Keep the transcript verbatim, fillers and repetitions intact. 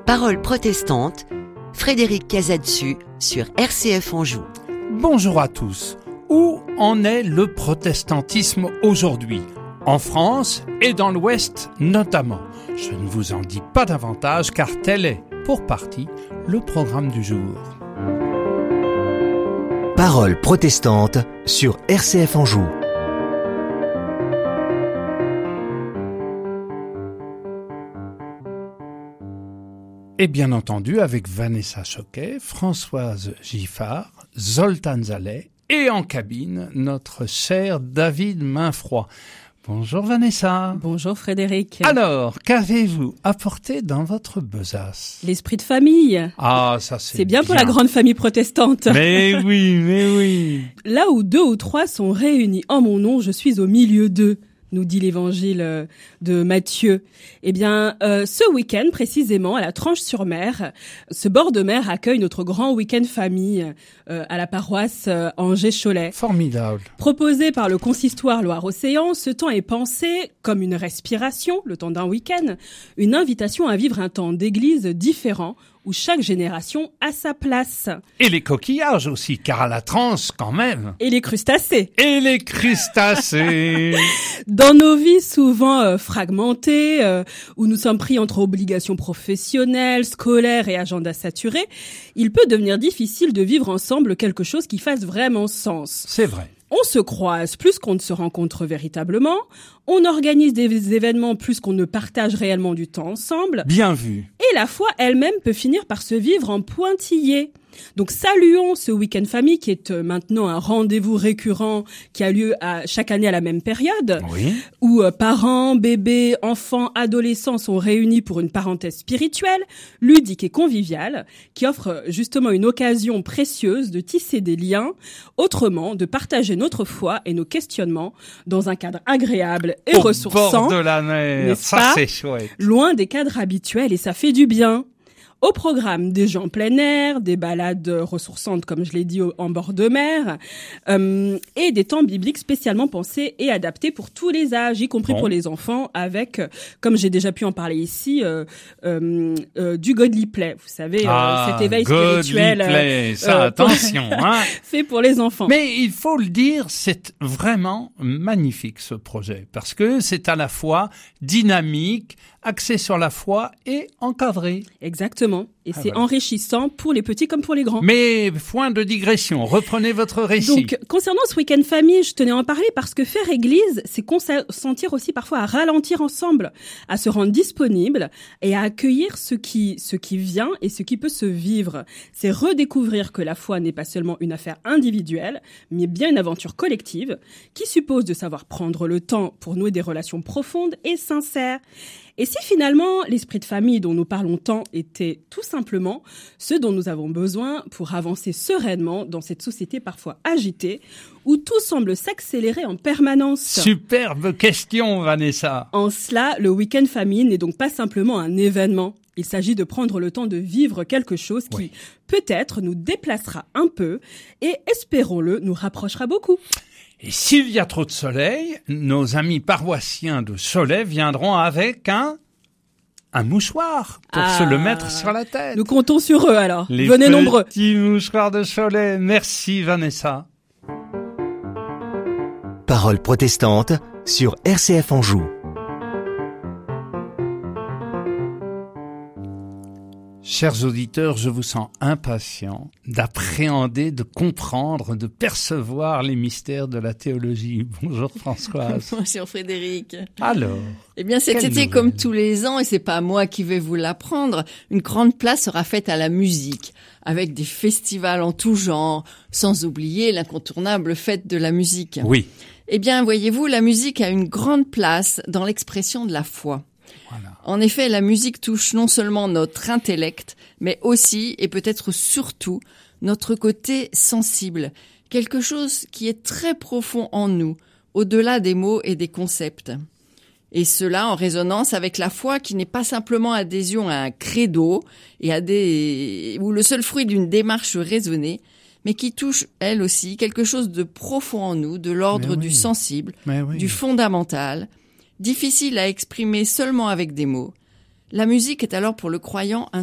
Paroles protestantes, Frédéric Casadsu sur R C F Anjou. Bonjour à tous. Où en est le protestantisme aujourd'hui ? En France et dans l'Ouest notamment. Je ne vous en dis pas davantage car tel est, pour partie, le programme du jour. Paroles protestantes sur R C F Anjou. Et bien entendu avec Vanessa Choquet, Françoise Giffard, Zoltan Zalay et en cabine notre cher David Mainfroid. Bonjour Vanessa. Bonjour Frédéric. Alors, qu'avez-vous apporté dans votre besace ? L'esprit de famille. Ah, ça c'est C'est bien, bien pour la grande famille protestante. Mais oui, mais oui. Là où deux ou trois sont réunis en mon nom, je suis au milieu d'eux, nous dit l'évangile de Matthieu. Eh bien, euh, ce week-end, précisément, à la Tranche-sur-Mer, ce bord de mer accueille notre grand week-end famille euh, à la paroisse euh, Angers-Cholet. Formidable. Proposé par le consistoire Loire-Océan, ce temps est pensé comme une respiration, le temps d'un week-end, une invitation à vivre un temps d'église différent, où chaque génération a sa place. Et les coquillages aussi, car à la transe quand même. Et les crustacés. Et les crustacés. Dans nos vies souvent euh, fragmentées, euh, où nous sommes pris entre obligations professionnelles, scolaires et agendas saturés, il peut devenir difficile de vivre ensemble quelque chose qui fasse vraiment sens. C'est vrai. On se croise plus qu'on ne se rencontre véritablement, on organise des événements plus qu'on ne partage réellement du temps ensemble. Bien vu. Et la foi elle-même peut finir par se vivre en pointillé. Donc saluons ce week-end famille qui est maintenant un rendez-vous récurrent qui a lieu à chaque année à la même période, oui. où euh, parents, bébés, enfants, adolescents sont réunis pour une parenthèse spirituelle, ludique et conviviale, qui offre justement une occasion précieuse de tisser des liens, autrement de partager notre foi et nos questionnements dans un cadre agréable et Au ressourçant, bord de la mer, n'est-ce ça pas ? c'est chouette. Loin des cadres habituels et ça fait du bien. Au programme, des jeux en plein air, des balades ressourçantes, comme je l'ai dit, en bord de mer, euh, et des temps bibliques spécialement pensés et adaptés pour tous les âges, y compris bon. pour les enfants, avec, comme j'ai déjà pu en parler ici, euh, euh, euh, du Godly Play. Vous savez, ah, euh, cet éveil Godly spirituel. Play, ça, euh, attention, hein. fait pour les enfants. Mais il faut le dire, c'est vraiment magnifique ce projet, parce que c'est à la fois dynamique, axé sur la foi et encadré. Exactement. Et ah, c'est voilà. enrichissant pour les petits comme pour les grands. Mais, point de digression, reprenez votre récit. Donc, concernant ce week-end famille, je tenais à en parler parce que faire église, c'est consentir aussi parfois à ralentir ensemble, à se rendre disponible et à accueillir ce qui, ce qui vient et ce qui peut se vivre. C'est redécouvrir que la foi n'est pas seulement une affaire individuelle, mais bien une aventure collective qui suppose de savoir prendre le temps pour nouer des relations profondes et sincères. Et si finalement l'esprit de famille dont nous parlons tant était tout simplement ce dont nous avons besoin pour avancer sereinement dans cette société parfois agitée, où tout semble s'accélérer en permanence. Superbe question, Vanessa. En cela, le week-end famille n'est donc pas simplement un événement. Il s'agit de prendre le temps de vivre quelque chose qui, oui. peut-être, nous déplacera un peu et, espérons-le, nous rapprochera beaucoup. Et s'il y a trop de soleil, nos amis paroissiens de Cholet viendront avec un, un mouchoir pour ah, se le mettre sur la tête. Nous comptons sur eux alors. Les Venez nombreux. petits mouchoirs de Cholet. Merci Vanessa. Paroles protestantes sur R C F Anjou. Chers auditeurs, je vous sens impatient d'appréhender, de comprendre, de percevoir les mystères de la théologie. Bonjour Françoise. Bonjour Frédéric. Alors, eh bien cet été, comme tous les ans, et c'est pas moi qui vais vous l'apprendre, une grande place sera faite à la musique, avec des festivals en tout genre, sans oublier l'incontournable fête de la musique. Oui. Eh bien, voyez-vous, la musique a une grande place dans l'expression de la foi. Voilà. En effet, la musique touche non seulement notre intellect, mais aussi, et peut-être surtout, notre côté sensible, quelque chose qui est très profond en nous, au-delà des mots et des concepts. Et cela en résonance avec la foi qui n'est pas simplement adhésion à un credo et à des, ou le seul fruit d'une démarche raisonnée, mais qui touche, elle aussi, quelque chose de profond en nous, de l'ordre oui. du sensible, oui. du fondamental, difficile à exprimer seulement avec des mots. La musique est alors pour le croyant un